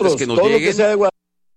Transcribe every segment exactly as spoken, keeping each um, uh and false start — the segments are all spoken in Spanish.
reportes que nos todo lleguen. Lo que sea de Guadalupe.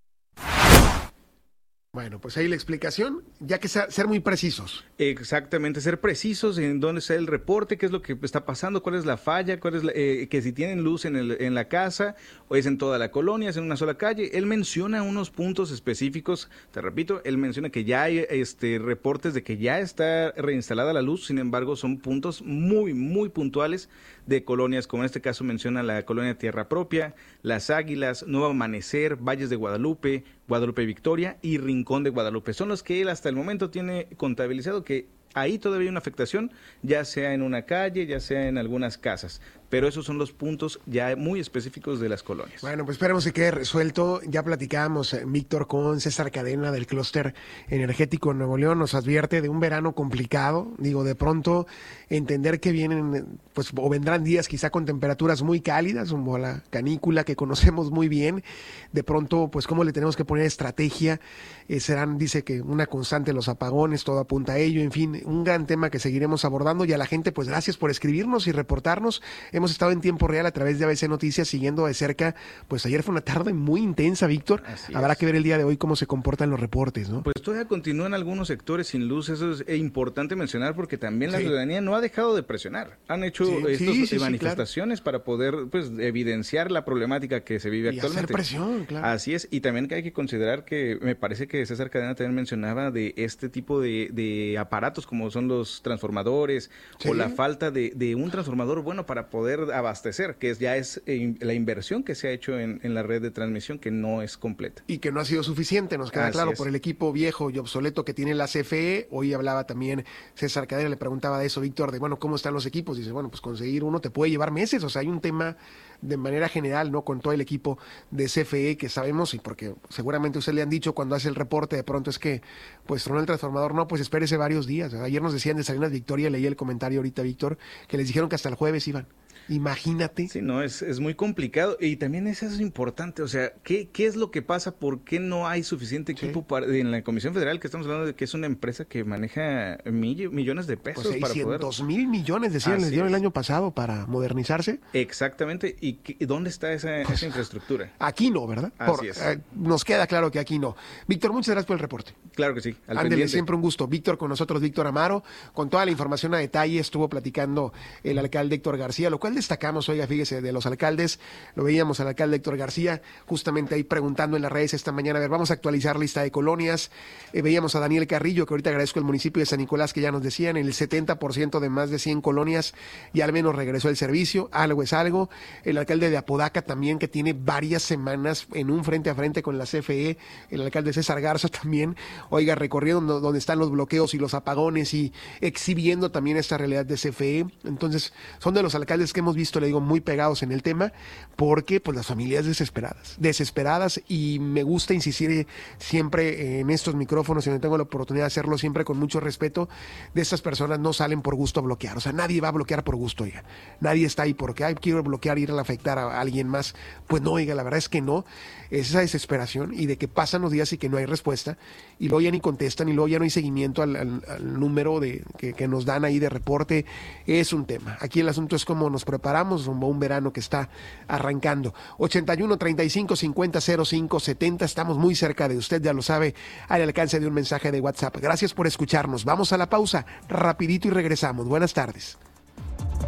Bueno, pues ahí la explicación, ya que ser, ser muy precisos. Exactamente, ser precisos en dónde está el reporte, qué es lo que está pasando, cuál es la falla, cuál es la, eh, que si tienen luz en, el, en la casa o es en toda la colonia, es en una sola calle. Él menciona unos puntos específicos, te repito, él menciona que ya hay este, reportes de que ya está reinstalada la luz, sin embargo son puntos muy, muy puntuales de colonias, como en este caso menciona la colonia Tierra Propia, Las Águilas, Nuevo Amanecer, Valles de Guadalupe, Guadalupe Victoria y Rincón de Guadalupe. Son los que él hasta el momento tiene contabilizado que ahí todavía hay una afectación, ya sea en una calle, ya sea en algunas casas. Pero esos son los puntos ya muy específicos de las colonias. Bueno, pues esperemos que quede resuelto. Ya platicábamos, eh, Víctor, con César Cadena del Clúster Energético en Nuevo León. Nos advierte de un verano complicado. Digo, de pronto entender que vienen, pues, o vendrán días quizá con temperaturas muy cálidas, como la canícula que conocemos muy bien. De pronto, pues, cómo le tenemos que poner estrategia. Eh, serán, dice que una constante los apagones, todo apunta a ello. En fin, un gran tema que seguiremos abordando. Y a la gente, pues, gracias por escribirnos y reportarnos. Hemos estado en tiempo real a través de A B C Noticias siguiendo de cerca, pues ayer fue una tarde muy intensa, Víctor. Así Habrá es. que ver el día de hoy cómo se comportan los reportes, ¿no? Pues todavía continúan algunos sectores sin luz, eso es importante mencionar porque también la sí. ciudadanía no ha dejado de presionar. Han hecho sí, estas sí, sí, manifestaciones sí, claro. para poder pues evidenciar la problemática que se vive y actualmente. Hacer presión, claro. Así es, y también que hay que considerar que me parece que César Cadena también mencionaba de este tipo de, de aparatos como son los transformadores sí. o la falta de, de un transformador bueno para poder abastecer, que es, ya es eh, la inversión que se ha hecho en, en la red de transmisión que no es completa. Y que no ha sido suficiente, nos queda Así claro, es. por el equipo viejo y obsoleto que tiene la C F E. Hoy hablaba también César Cadena, le preguntaba de eso, Víctor, de bueno, ¿cómo están los equipos? Dice, bueno, pues conseguir uno te puede llevar meses, o sea, hay un tema de manera general, ¿no? Con todo el equipo de C F E que sabemos, y porque seguramente usted le han dicho cuando hace el reporte, de pronto es que, pues tronó el transformador, no, pues espérese varios días. Ayer nos decían de Salinas Victoria, leí el comentario ahorita, Víctor, que les dijeron que hasta el jueves iban. Imagínate. Sí, no, es, es muy complicado y también eso es importante, o sea, ¿qué, qué es lo que pasa? ¿Por qué no hay suficiente equipo sí. para, en la Comisión Federal, que estamos hablando de que es una empresa que maneja mill, millones de pesos pues para poder... dos mil millones, decían, les dieron el año pasado para modernizarse. Exactamente, ¿y qué, dónde está esa, pues, esa infraestructura? Aquí no, ¿verdad? Así por, es. Eh, nos queda claro que aquí no. Víctor, muchas gracias por el reporte. Claro que sí, al Ándele, pendiente. Siempre un gusto. Víctor con nosotros, Víctor Amaro, con toda la información a detalle, estuvo platicando el alcalde Héctor García, lo cual destacamos, oiga, fíjese, de los alcaldes, lo veíamos al alcalde Héctor García, justamente ahí preguntando en las redes esta mañana, a ver, vamos a actualizar lista de colonias, eh, veíamos a Daniel Carrillo, que ahorita agradezco el municipio de San Nicolás, que ya nos decían, en el setenta por ciento de más de cien colonias, ya al menos regresó el servicio, algo es algo, el alcalde de Apodaca también, que tiene varias semanas en un frente a frente con la C F E, el alcalde César Garza también, oiga, recorriendo donde están los bloqueos y los apagones y exhibiendo también esta realidad de C F E, entonces son de los alcaldes que hemos visto, le digo, muy pegados en el tema, porque pues las familias desesperadas, desesperadas, y me gusta insistir siempre en estos micrófonos, y donde tengo la oportunidad de hacerlo siempre con mucho respeto, de estas personas no salen por gusto a bloquear, o sea, nadie va a bloquear por gusto, oiga, nadie está ahí porque, ay, quiero bloquear, ir a afectar a alguien más, pues no, oiga, la verdad es que no, es esa desesperación, y de que pasan los días y que no hay respuesta, y luego ya ni contestan, y luego ya no hay seguimiento al, al, al número de que, que nos dan ahí de reporte, es un tema, aquí el asunto es cómo nos preparamos, como un verano que está arrancando. ochenta y uno, treinta y cinco, cincuenta, cero cinco, setenta, estamos muy cerca de usted, ya lo sabe, al alcance de un mensaje de WhatsApp. Gracias por escucharnos. Vamos a la pausa, rapidito y regresamos. Buenas tardes.